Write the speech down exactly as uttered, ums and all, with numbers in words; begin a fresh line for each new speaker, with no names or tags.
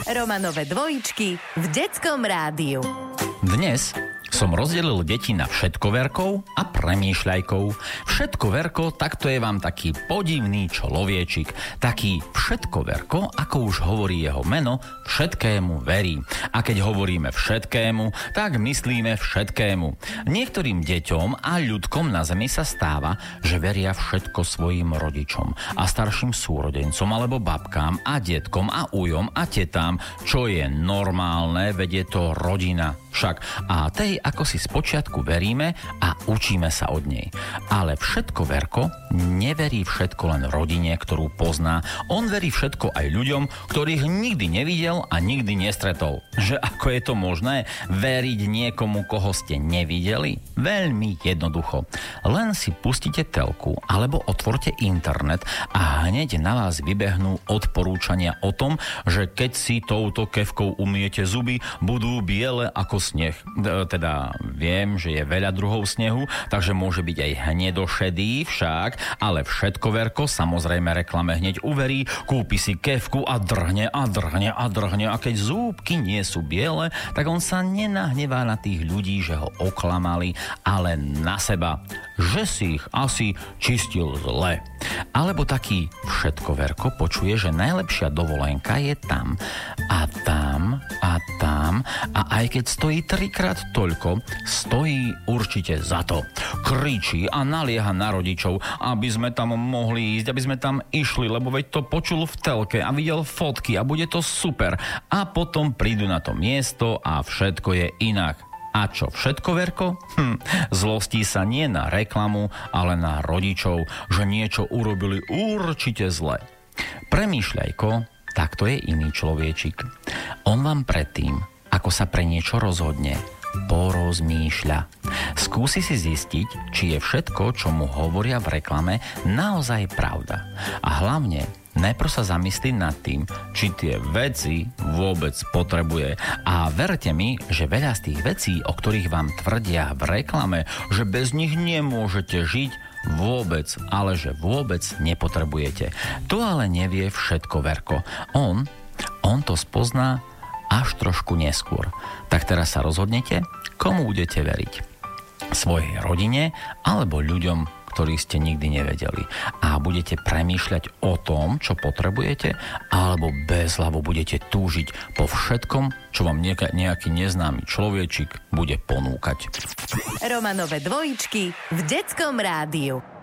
Romanové dvojičky v Detskom rádiu.
Dnes som rozdelil deti na všetkoverkov a premýšľajkov. Všetkoverko, tak to je vám taký podivný človečik. Taký všetkoverko, ako už hovorí jeho meno, všetkému verí. A keď hovoríme všetkému, tak myslíme všetkému. Niektorým deťom a ľudkom na zemi sa stáva, že veria všetko svojim rodičom a starším súrodencom alebo babkám a detkom a ujom a tetám, čo je normálne, veď je to rodina. Však a tej ako si spočiatku veríme a učíme sa od nej. Ale všetkoverko neverí všetko len rodine, ktorú pozná. On verí všetko aj ľuďom, ktorých nikdy nevidel a nikdy nestretol. Že ako je to možné veriť niekomu, koho ste nevideli? Veľmi jednoducho. Len si pustite telku alebo otvorte internet a hneď na vás vybehnú odporúčania o tom, že keď si touto kefkou umiete zuby, budú biele ako sneh. Teda viem, že je veľa druhov snehu, takže môže byť aj hnedošedý však, ale všetkoverko samozrejme reklame hneď uverí, kúpi si kefku a drhne a drhne a drhne a keď zúbky nie sú biele, tak on sa nenahnevá na tých ľudí, že ho oklamali, ale na seba, že si ich asi čistil zle. Alebo taký všetkoverko počuje, že najlepšia dovolenka je tam a tam a tam a aj keď stojí trikrát toľko, stojí určite za to. Kričí a nalieha na rodičov, aby sme tam mohli ísť, aby sme tam išli, lebo veď to počul v telke a videl fotky a bude to super. A potom prídu na to miesto a všetko je inak. A čo všetkoverko? Hm, zlostí sa nie na reklamu, ale na rodičov, že niečo urobili určite zle. Premýšľajko, tak to je iný človečik. On vám predtým, ako sa pre niečo rozhodne, porozmýšľa. Skúsi si zistiť, či je všetko, čo mu hovoria v reklame, naozaj pravda. A hlavne najprv sa zamyslí nad tým, či tie veci vôbec potrebuje. A verte mi, že veľa z tých vecí, o ktorých vám tvrdia v reklame, že bez nich nemôžete žiť, vôbec, ale že vôbec nepotrebujete. To ale nevie všetkoverko. On, on to spozná až trošku neskôr. Tak teraz sa rozhodnete, komu budete veriť. Svojej rodine alebo ľuďom, ktorých ste nikdy nevedeli. A budete premýšľať o tom, čo potrebujete, alebo bezhlavo budete túžiť po všetkom, čo vám nejaký neznámy človečik bude ponúkať.
Romanové dvojičky v Detskom rádiu.